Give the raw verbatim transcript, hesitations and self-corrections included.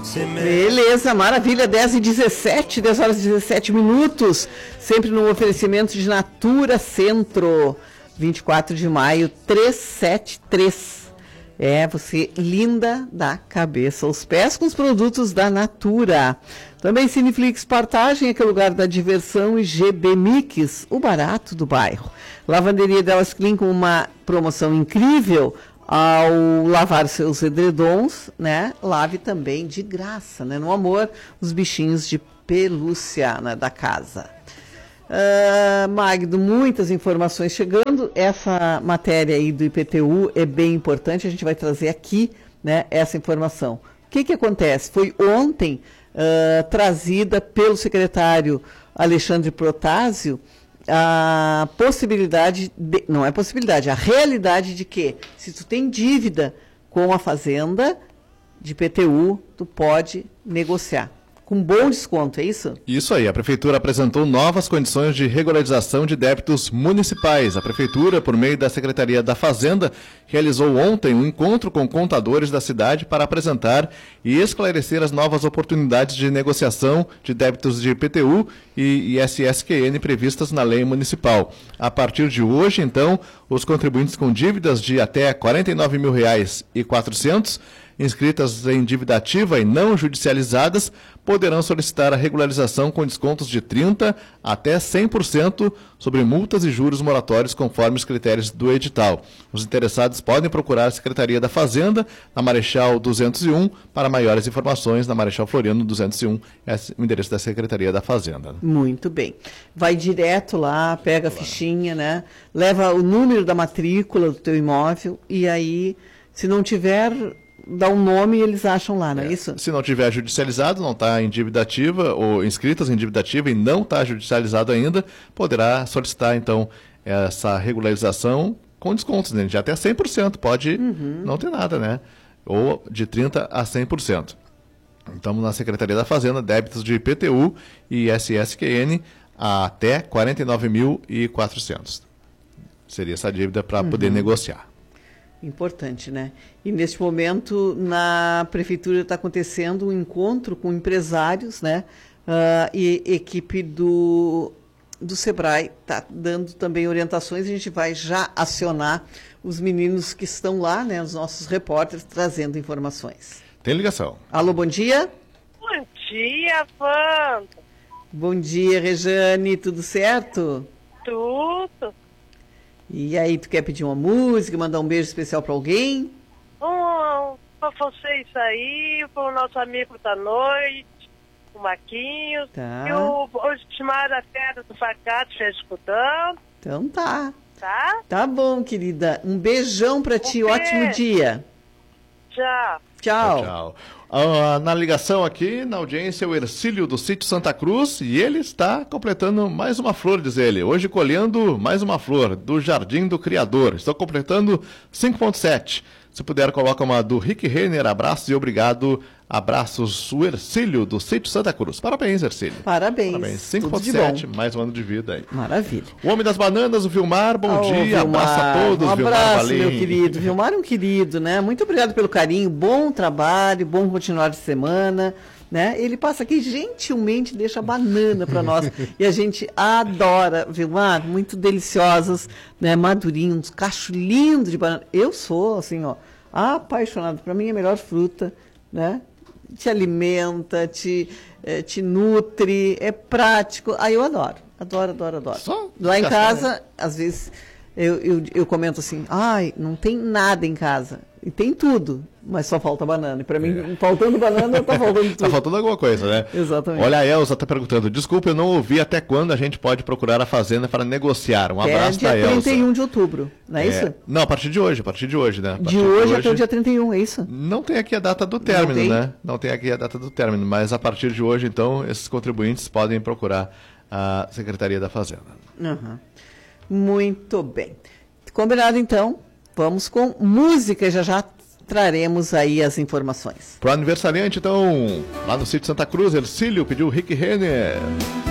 Beleza, maravilha, dez e dezessete, dez horas e dezessete minutos, sempre no oferecimento de Natura Centro, vinte e quatro de maio, trezentos e setenta e três. É, você linda da cabeça aos pés com os produtos da Natura. Também Cineflix Partagem, aquele lugar da diversão, e G B Mix, o barato do bairro. Lavanderia Delas Clean com uma promoção incrível. Ao lavar seus edredons, né, lave também de graça, né, no amor, os bichinhos de pelúcia, né, da casa. Uh, Magno, muitas informações chegando. Essa matéria aí do I P T U é bem importante, a gente vai trazer aqui, né, essa informação. O que que acontece? Foi ontem uh, trazida pelo secretário Alexandre Protásio a possibilidade, de, não é possibilidade, a realidade de que se tu tem dívida com a fazenda de I P T U, tu pode negociar. Com bom desconto, é isso? Isso aí, a Prefeitura apresentou novas condições de regularização de débitos municipais. A Prefeitura, por meio da Secretaria da Fazenda, realizou ontem um encontro com contadores da cidade para apresentar e esclarecer as novas oportunidades de negociação de débitos de I P T U e I S S Q N previstas na lei municipal. A partir de hoje, então, os contribuintes com dívidas de até quarenta e nove mil reais e quatrocentos inscritas em dívida ativa e não judicializadas, poderão solicitar a regularização com descontos de trinta por cento até cem por cento sobre multas e juros moratórios conforme os critérios do edital. Os interessados podem procurar a Secretaria da Fazenda, na Marechal duzentos e um, para maiores informações, na Marechal Floriano duzentos e um, é o endereço da Secretaria da Fazenda. Muito bem. Vai direto lá, pega a fichinha, né? Leva o número da matrícula do teu imóvel e aí, se não tiver, dá um nome e eles acham lá, não é, é isso? Se não tiver judicializado, não está em dívida ativa ou inscritas em dívida ativa e não está judicializado ainda, poderá solicitar, então, essa regularização com descontos, né? De até cem por cento, pode uhum. não ter nada, né? Ou de trinta por cento a cem por cento. Estamos na Secretaria da Fazenda, débitos de I P T U e I S S Q N até quarenta e nove mil e quatrocentos. Seria essa dívida para uhum. poder negociar. Importante, né? E neste momento na prefeitura está acontecendo um encontro com empresários, né? Uh, e equipe do, do Sebrae está dando também orientações. A gente vai já acionar os meninos que estão lá, né? Os nossos repórteres trazendo informações. Tem ligação. Alô, bom dia. Bom dia, Wanda. Bom dia, Rejane. Tudo certo? Tudo. E aí, tu quer pedir uma música, mandar um beijo especial para alguém? Um, para vocês aí, para o nosso amigo da noite, o Marquinhos, tá. E o, o Timar da Terra do Facate já escutando. Então tá. Tá? Tá bom, querida. Um beijão para ti, um ótimo dia. Tchau. Tchau. Tchau, tchau. Ah, na ligação aqui, na audiência, o Ercílio do Sítio Santa Cruz, e ele está completando mais uma flor, diz ele. Hoje colhendo mais uma flor do Jardim do Criador. Estou completando cinco ponto sete. Se puder, coloca uma do Rick Renner. Abraços e obrigado. Abraços, o Ercílio do Sítio Santa Cruz. Parabéns, Ercílio. Parabéns. Parabéns. cinco ponto sete, mais um ano de vida aí. Maravilha. O Homem das Bananas, o Vilmar, bom oh, dia. Vilmar. Abraço a todos, um Vilmar. Abraço, meu querido. Vilmar é um querido, né? Muito obrigado pelo carinho. Bom trabalho, bom continuar de semana. Né? Ele passa aqui gentilmente, deixa banana para nós e a gente adora, Vilmar, muito deliciosos, né? Madurinhos, cacho lindo de banana. Eu sou assim, ó, apaixonado. Para mim é a melhor fruta, né? Te alimenta, te, eh, te nutre, é prático. Aí ah, eu adoro, adoro, adoro, adoro. Só lá em caçar, casa, né? Às vezes eu, eu, eu comento assim, ai, não tem nada em casa. E tem tudo, mas só falta banana. E para mim, é. faltando banana, tá faltando tudo. Tá faltando alguma coisa, né? Exatamente. Olha, a Elza tá perguntando, desculpa, eu não ouvi até quando a gente pode procurar a fazenda para negociar. Um abraço da Elza. É dia trinta e um de outubro, não é, é isso? Não, a partir de hoje, a partir de hoje, né? De hoje, de hoje até o dia trinta e um, é isso? Não tem aqui a data do término, não né? Não tem aqui a data do término, mas a partir de hoje, então, esses contribuintes podem procurar a Secretaria da Fazenda. Uhum. Muito bem. Combinado, então, vamos com música, já já traremos aí as informações. Pro aniversariante, então, lá no sítio Santa Cruz, Ercílio pediu Rick Renner.